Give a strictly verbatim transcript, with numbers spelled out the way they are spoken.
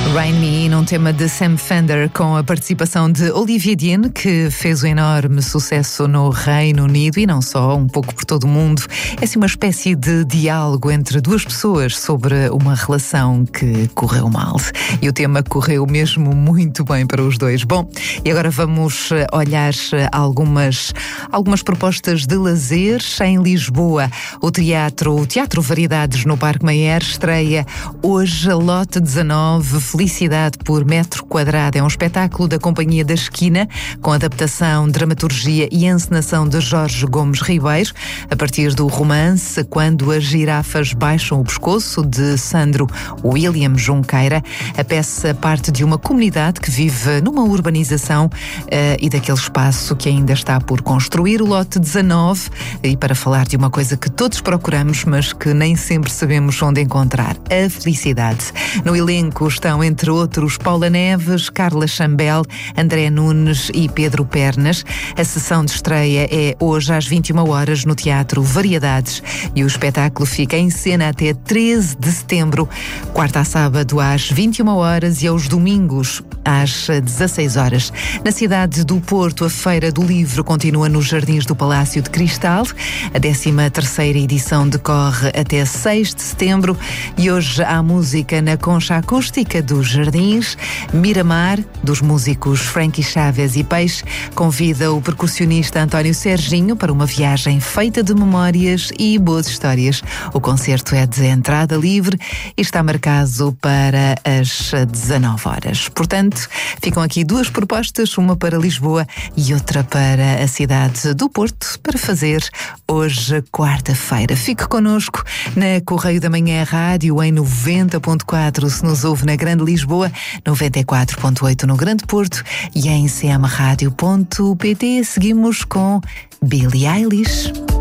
Rain Me In, um tema de Sam Fender com a participação de Olivia Dean, que fez um enorme sucesso no Reino Unido e não só, um pouco por todo o mundo. É assim uma espécie de diálogo entre duas pessoas sobre uma relação que correu mal. E o tema correu mesmo muito bem para os dois. Bom, e agora vamos olhar algumas, algumas propostas de lazer em Lisboa. O teatro, o Teatro Variedades no Parque Mayer estreia hoje Lote dezanove, Felicidade por Metro Quadrado. É um espetáculo da Companhia da Esquina, com adaptação, dramaturgia e encenação de Jorge Gomes Ribeiro, a partir do romance Quando as Girafas Baixam o Pescoço, de Sandro William Junqueira. A peça parte de uma comunidade que vive numa urbanização uh, e daquele espaço que ainda está por construir, o Lote dezanove, e para falar de uma coisa que todos procuramos, mas que nem sempre sabemos onde encontrar: a felicidade. No elenco estão, entre outros, Paula Neves, Carla Chambel, André Nunes e Pedro Pernas. A sessão de estreia é hoje às vinte e uma horas no Teatro Variedades e o espetáculo fica em cena até treze de setembro, quarta a sábado às vinte e uma horas e aos domingos às dezasseis horas. Na cidade do Porto, a Feira do Livro continua nos Jardins do Palácio de Cristal. A décima terceira edição decorre até seis de setembro e hoje há música na Concha Acústica dos Jardins. Miramar, dos músicos Frankie Chaves e Peixe, convida o percussionista António Serginho para uma viagem feita de memórias e boas histórias. O concerto é de entrada livre e está marcado para as dezanove horas. Portanto, ficam aqui duas propostas, uma para Lisboa e outra para a cidade do Porto, para fazer hoje, quarta-feira. Fique connosco na Correio da Manhã Rádio em noventa ponto quatro, se nos ouve na Grande Lisboa, noventa e quatro ponto oito no Grande Porto e em c m radio ponto p t. Seguimos com Billie Eilish.